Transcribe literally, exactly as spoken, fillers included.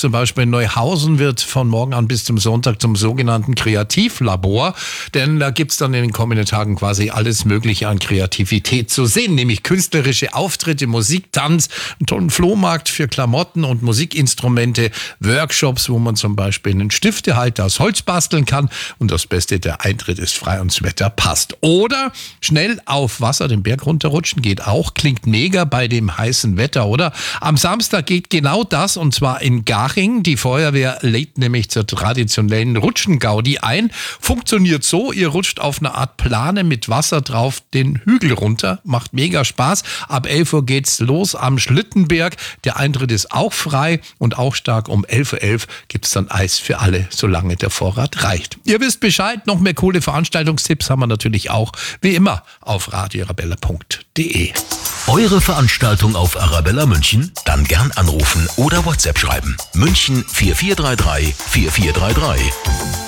Zum Beispiel in Neuhausen wird von morgen an bis zum Sonntag zum sogenannten Kreativlabor. Denn da gibt's dann in den kommenden Tagen quasi alles Mögliche an Kreativität zu sehen. Nämlich künstlerische Auftritte, Musik, Tanz, einen tollen Flohmarkt für Klamotten und Musikinstrumente, Workshops, wo man zum Beispiel einen Stiftehalter aus Holz basteln kann. Und das Beste, der Eintritt ist frei und das Wetter passt. Oder schnell auf Wasser den Berg runterrutschen geht auch. Klingt mega bei dem heißen Wetter, oder? Am Samstag geht genau das, und zwar in Garching. Die Feuerwehr lädt nämlich zur traditionellen Rutschengaudi ein. Funktioniert so, ihr rutscht auf einer Art Plane mit Wasser drauf den Hügel runter. Macht mega Spaß. Ab elf Uhr geht's los am Schlittenberg. Der Eintritt ist auch frei und auch stark. Um elf Uhr elf gibt's dann Eis für alle, solange der Vorrat reicht. Ihr wisst Bescheid. Noch mehr coole Veranstaltungstipps haben wir natürlich auch, wie immer, auf radio arabella punkt de. Eure Veranstaltung auf Arabella München? Dann gern anrufen oder WhatsApp schreiben. München vier vier drei drei vier vier drei drei.